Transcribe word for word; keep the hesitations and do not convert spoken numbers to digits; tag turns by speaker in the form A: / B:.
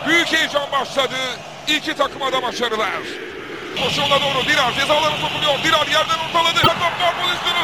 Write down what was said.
A: Büyük heyecan başladı. İki takıma da başarılar. Koşuğuna doğru Dirar cezalarına sokuluyor. Dirar yerden ortaladı. Top pozisyonu.